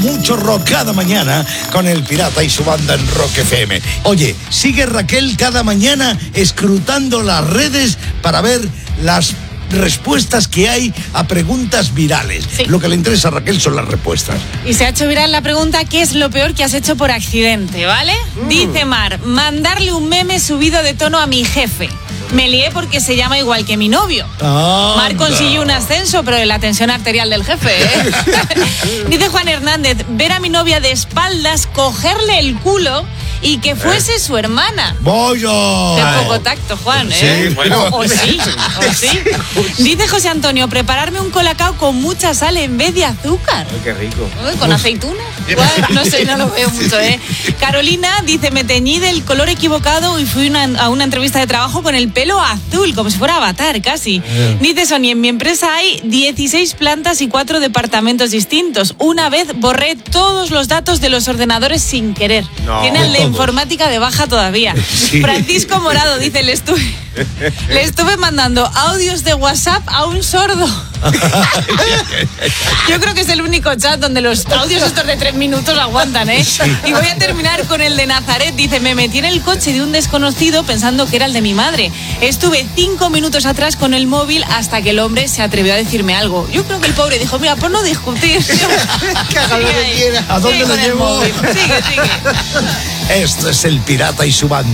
Mucho rock cada mañana con el Pirata y su banda en Rock FM. Oye, sigue Raquel cada mañana escrutando las redes para ver las respuestas que hay a preguntas virales. Sí. Lo que le interesa a Raquel son las respuestas. Y se ha hecho viral la pregunta: ¿qué es lo peor que has hecho por accidente? ¿Vale? Dice Mar: mandarle un meme subido de tono a mi jefe. Me lié porque se llama igual que mi novio. Mar consiguió un ascenso, pero de la tensión arterial del jefe, ¿eh? Dice Juan Hernández: ver a mi novia de espaldas, cogerle el culo y que fuese su hermana. ¡Voy yo! Qué poco tacto, Juan, ¿eh? Sí, bueno. O sí. Dice José Antonio: prepararme un colacao con mucha sal en vez de azúcar. Ay, qué rico. Uy, ¿con aceitunas? Igual, no sé, no lo veo mucho, ¿eh? Carolina dice: me teñí del color equivocado y fui a una entrevista de trabajo con el pelo azul, como si fuera Avatar, casi. Dice Sonia: en mi empresa hay 16 plantas y 4 departamentos distintos. Una vez borré todos los datos de los ordenadores sin querer. No. Tiene el de Todos. informática de baja todavía. Sí. Francisco Morado dice: le estuve mandando audios de WhatsApp a un sordo. Yo creo que es el único chat donde los audios estos de 3 minutos aguantan, ¿eh? Sí. Y voy a terminar con el de Nazaret. Dice: me metí en el coche de un desconocido pensando que era el de mi madre. Estuve 5 minutos atrás con el móvil hasta que el hombre se atrevió a decirme algo. Yo creo que el pobre dijo: mira, pues no discutir. Que haga lo que quiera. ¿A dónde Sigue lo con el llevo? móvil. Sigue. Esto es el Pirata y su banda.